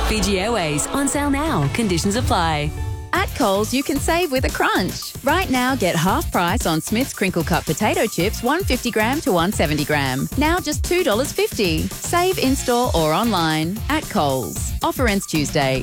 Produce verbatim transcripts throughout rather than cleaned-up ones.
Fiji Airways, on sale now. Conditions apply. At Coles, you can save with a crunch. Right now, get half price on Smith's Crinkle Cut potato chips, one hundred fifty gram to one hundred seventy gram. Now just two dollars fifty. Save in-store or online. At Coles. Offer ends Tuesday.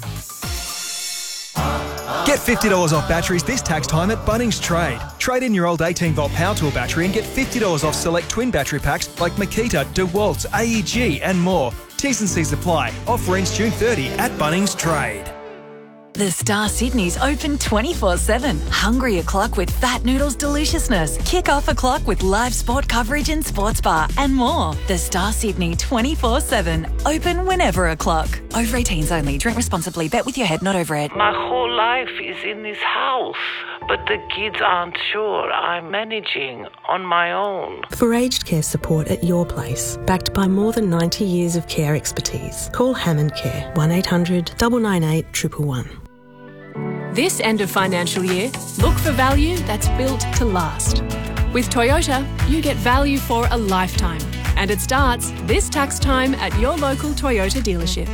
Get fifty dollars off batteries this tax time at Bunnings Trade. Trade in your old eighteen volt power tool battery and get fifty dollars off select twin battery packs like Makita, DeWalt, A E G and more. T's and C's apply. Offer ends June thirtieth at Bunnings Trade. The Star Sydney's open twenty-four seven. Hungry o'clock with Fat Noodles deliciousness. Kick off o'clock with live sport coverage and sports bar and more. The Star Sydney twenty-four seven. Open whenever o'clock. Over eighteens only. Drink responsibly. Bet with your head, not over it. My whole life is in this house, but the kids aren't sure I'm managing on my own. For aged care support at your place, backed by more than ninety years of care expertise, call Hammond Care, one eight hundred nine nine eight one one one. This end of financial year, look for value that's built to last. With Toyota, you get value for a lifetime. And it starts this tax time at your local Toyota dealership.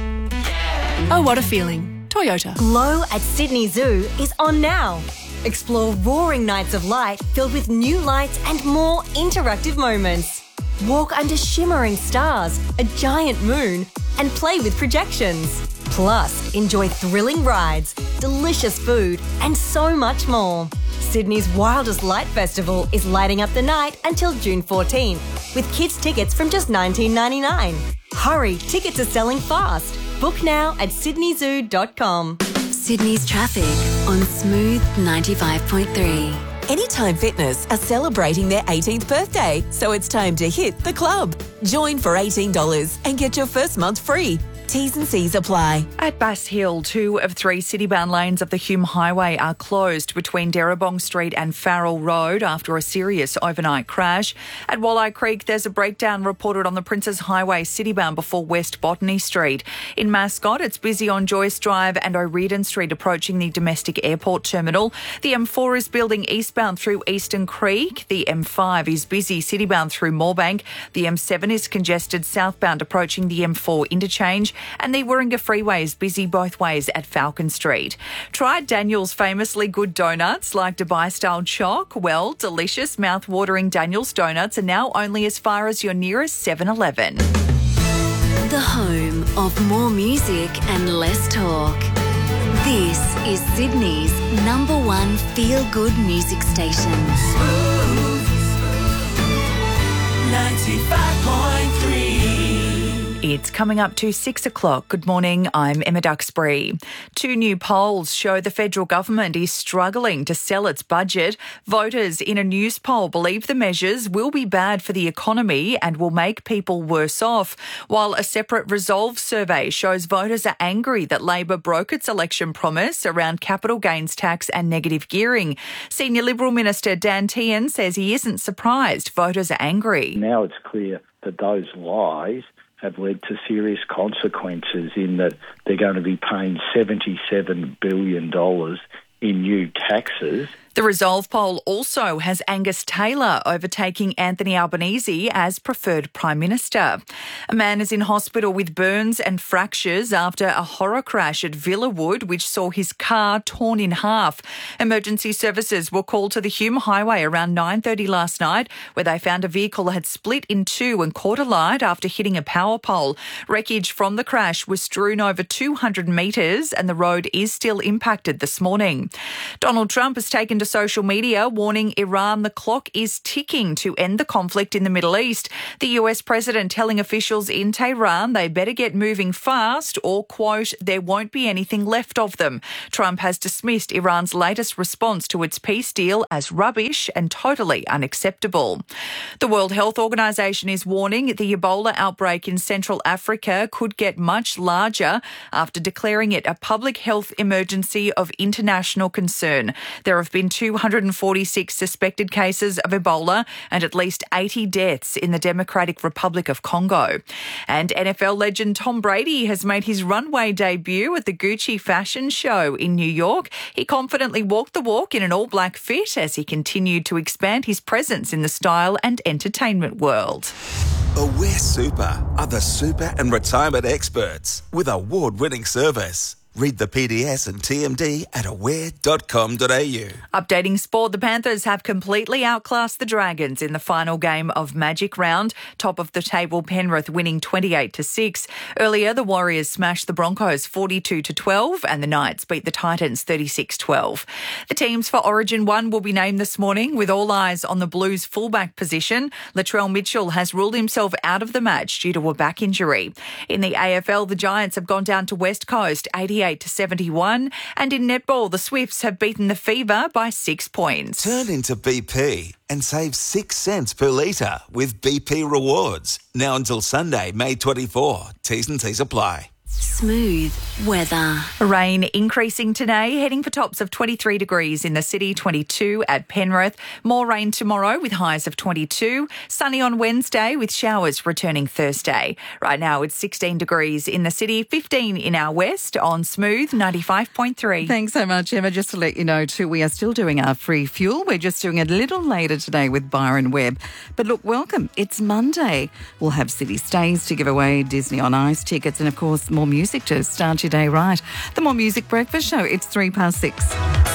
Oh, what a feeling. Toyota. Glow at Sydney Zoo is on now. Explore roaring nights of light filled with new lights and more interactive moments. Walk under shimmering stars, a giant moon, and play with projections. Plus, enjoy thrilling rides, delicious food, and so much more. Sydney's wildest light festival is lighting up the night until June fourteenth, with kids' tickets from just nineteen ninety-nine. Hurry, tickets are selling fast. Book now at sydney zoo dot com. Sydney's traffic on Smooth ninety-five point three. Anytime Fitness are celebrating their eighteenth birthday, so it's time to hit the club. Join for eighteen dollars and get your first month free. T's and C's apply. At Bass Hill, two of three city-bound lanes of the Hume Highway are closed between Derrabong Street and Farrell Road after a serious overnight crash. At Walleye Creek, there's a breakdown reported on the Princes Highway city-bound before West Botany Street. In Mascot, it's busy on Joyce Drive and O'Riordan Street approaching the domestic airport terminal. The M four is building eastbound through Eastern Creek. The M five is busy city-bound through Moorebank. The M seven is congested southbound approaching the M four interchange. And the Warringah Freeway is busy both ways at Falcon Street. Tried Daniel's famously good donuts like Dubai-style choc? Well, delicious, mouth-watering Daniel's donuts are now only as far as your nearest seven eleven. The home of more music and less talk. This is Sydney's number one feel-good music station. Smooth ninety-five point three. It's coming up to six o'clock. Good morning, I'm Emma Duxbury. Two new polls show the federal government is struggling to sell its budget. Voters in a news poll believe the measures will be bad for the economy and will make people worse off, while a separate Resolve survey shows voters are angry that Labor broke its election promise around capital gains tax and negative gearing. Senior Liberal Minister Dan Tehan says he isn't surprised voters are angry. Now it's clear that those lies have led to serious consequences in that they're going to be paying seventy-seven billion dollars in new taxes. The Resolve poll also has Angus Taylor overtaking Anthony Albanese as preferred Prime Minister. A man is in hospital with burns and fractures after a horror crash at Villawood, which saw his car torn in half. Emergency services were called to the Hume Highway around nine thirty last night, where they found a vehicle had split in two and caught alight after hitting a power pole. Wreckage from the crash was strewn over two hundred metres and the road is still impacted this morning. Donald Trump has taken to social media warning Iran the clock is ticking to end the conflict in the Middle East. The U S president telling officials in Tehran they better get moving fast or, quote, there won't be anything left of them. Trump has dismissed Iran's latest response to its peace deal as rubbish and totally unacceptable. The World Health Organization is warning the Ebola outbreak in Central Africa could get much larger after declaring it a public health emergency of international concern. There have been two hundred forty-six suspected cases of Ebola and at least eighty deaths in the Democratic Republic of Congo. And N F L legend Tom Brady has made his runway debut at the Gucci fashion show in New York. He confidently walked the walk in an all-black fit as he continued to expand his presence in the style and entertainment world. Aware Super are the super and retirement experts with award-winning service. Read the P D S and T M D at aware dot com dot a u. Updating sport, the Panthers have completely outclassed the Dragons in the final game of Magic Round. Top of the table, Penrith winning twenty-eight to six. Earlier, the Warriors smashed the Broncos forty-two to twelve and the Knights beat the Titans thirty-six twelve. The teams for Origin one will be named this morning with all eyes on the Blues fullback position. Latrell Mitchell has ruled himself out of the match due to a back injury. In the A F L, the Giants have gone down to West Coast eighty-eight to seventy-one, and in netball, the Swifts have beaten the Fever by six points. Turn into B P and save six cents per litre with B P Rewards. Now until Sunday, May twenty-fourth. T's and T's apply. Smooth weather. Rain increasing today, heading for tops of twenty-three degrees in the city, twenty-two at Penrith. More rain tomorrow with highs of twenty-two. Sunny on Wednesday with showers returning Thursday. Right now it's sixteen degrees in the city, fifteen in our west on Smooth ninety-five point three. Thanks so much, Emma. Just to let you know too, we are still doing our free fuel. We're just doing it a little later today with Byron Webb. But look, welcome. It's Monday. We'll have city stays to give away, Disney on Ice tickets, and of course more music to start your day right. The More Music Breakfast Show. It's three past six.